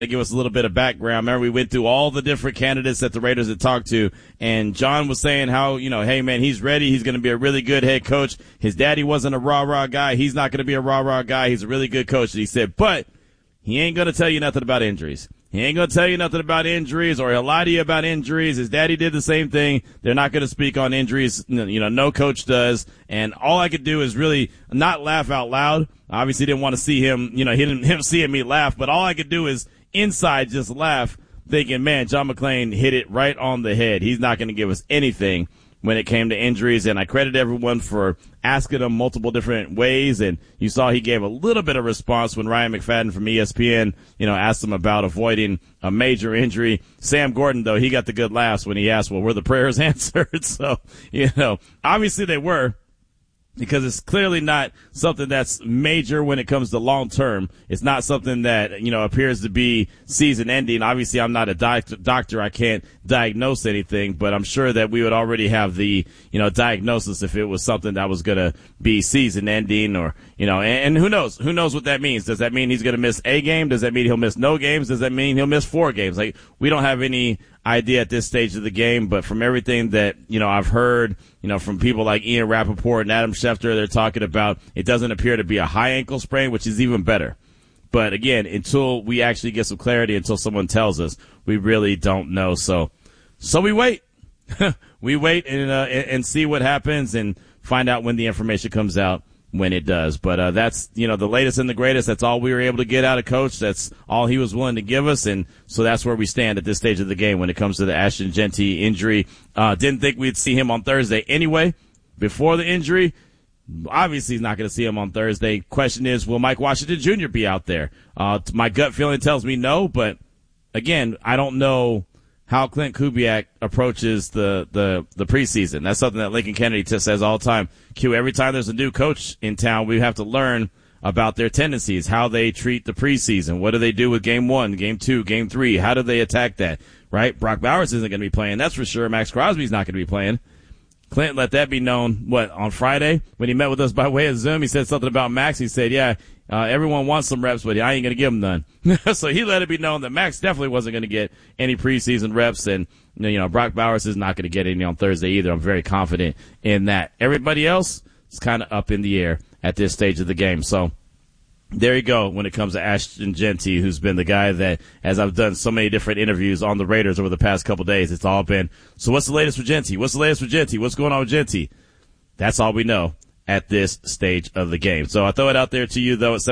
to give us a little bit of background. Remember, we went through all the different candidates that the Raiders had talked to, and John was saying how, hey, man, he's ready. He's going to be a really good head coach. His daddy wasn't a rah-rah guy. He's not going to be a rah-rah guy. He's a really good coach. And he said, but he ain't going to tell you nothing about injuries. He ain't going to tell you nothing about injuries, or he'll lie to you about injuries. His daddy did the same thing. They're not going to speak on injuries. No coach does. And all I could do is really not laugh out loud. Obviously didn't want to see him, him seeing me laugh, but all I could do is inside just laugh, thinking, man, John McClain hit it right on the head. He's not going to give us anything when it came to injuries, and I credit everyone for asking him multiple different ways, and you saw he gave a little bit of response when Ryan McFadden from ESPN, asked him about avoiding a major injury. Sam Gordon, though, he got the good laughs when he asked, well, were the prayers answered? So, obviously they were, because it's clearly not something that's major when it comes to long term. It's not something that, appears to be season ending. Obviously, I'm not a doctor. I can't diagnose anything, but I'm sure that we would already have the, diagnosis if it was something that was going to be season ending, or, and who knows? Who knows what that means? Does that mean he's going to miss a game? Does that mean he'll miss no games? Does that mean he'll miss 4 games? Like, we don't have any idea at this stage of the game, but from everything that, I've heard, from people like Ian Rappaport and Adam Schefter, they're talking about, it doesn't appear to be a high ankle sprain, which is even better. But again, until we actually get some clarity, until someone tells us, we really don't know. So we wait. We wait and see what happens, and find out when the information comes out, when it does. But that's, the latest and the greatest. That's all we were able to get out of Coach. That's all he was willing to give us, and so that's where we stand at this stage of the game when it comes to the Ashton Jeanty injury. Didn't think we'd see him on Thursday anyway, before the injury. Obviously, he's not going to see him on Thursday. Question is, will Mike Washington Jr. be out there? My gut feeling tells me no, but again, I don't know how Clint Kubiak approaches the preseason. That's something that Lincoln Kennedy says all the time. Every time there's a new coach in town, we have to learn about their tendencies, how they treat the preseason. What do they do with game 1, game 2, game 3? How do they attack that, right? Brock Bowers isn't going to be playing. That's for sure. Max Crosby's not going to be playing. Clint let that be known, on Friday when he met with us by way of Zoom. He said something about Max. He said, everyone wants some reps, but I ain't going to give them none. So he let it be known that Max definitely wasn't going to get any preseason reps, and, Brock Bowers is not going to get any on Thursday either. I'm very confident in that. Everybody else is kind of up in the air at this stage of the game. So there you go when it comes to Ashton Jeanty, who's been the guy that, as I've done so many different interviews on the Raiders over the past couple days, it's all been, so what's the latest with Jeanty? What's the latest with Jeanty? What's going on with Jeanty? That's all we know at this stage of the game. So I throw it out there to you, though, at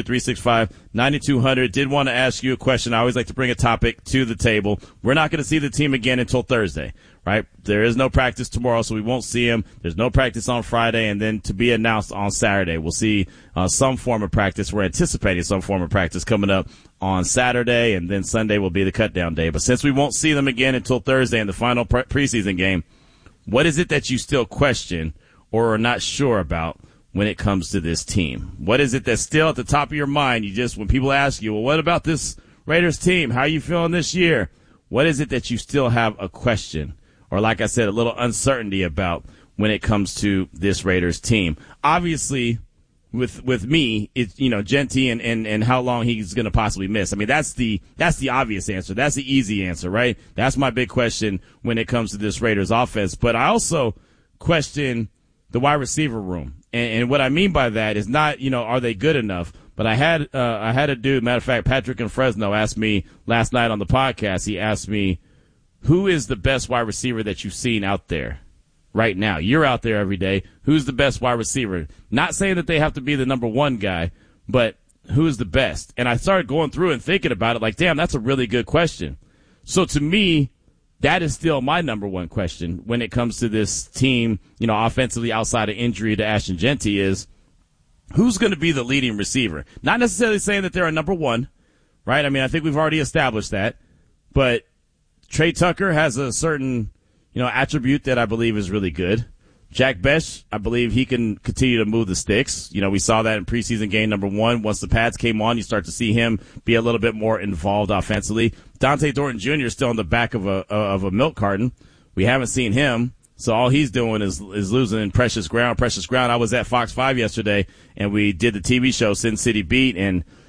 702-365-9200. Did want to ask you a question. I always like to bring a topic to the table. We're not going to see the team again until Thursday, right? There is no practice tomorrow, so we won't see him. There's no practice on Friday, and then to be announced on Saturday. We'll see some form of practice. We're anticipating some form of practice coming up on Saturday, and then Sunday will be the cut-down day. But since we won't see them again until Thursday in the final preseason game, what is it that you still question or are not sure about when it comes to this team? What is it that's still at the top of your mind? When people ask you, well, what about this Raiders team? How are you feeling this year? What is it that you still have a question, or like I said, a little uncertainty about when it comes to this Raiders team? Obviously, with me, it's, Jeanty and how long he's going to possibly miss. I mean, that's the obvious answer. That's the easy answer, right? That's my big question when it comes to this Raiders offense. But I also question the wide receiver room. And what I mean by that is not, are they good enough? But I had a dude, matter of fact, Patrick in Fresno asked me last night on the podcast, he asked me, who is the best wide receiver that you've seen out there right now? You're out there every day. Who's the best wide receiver? Not saying that they have to be the number one guy, but who's the best? And I started going through and thinking about it like, damn, that's a really good question. So to me, that is still my number one question when it comes to this team, offensively outside of injury to Ashton Jeanty, is who's going to be the leading receiver? Not necessarily saying that they're a number one, right? I mean, I think we've already established that. But Trey Tucker has a certain, attribute that I believe is really good. Jack Bech, I believe he can continue to move the sticks. We saw that in preseason game number 1. Once the pads came on, you start to see him be a little bit more involved offensively. Dante Thornton Jr. is still in the back of a milk carton. We haven't seen him, so all he's doing is losing precious ground. I was at Fox 5 yesterday, and we did the TV show Sin City Beat, and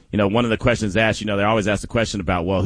one of the questions asked, they always ask the question about, well,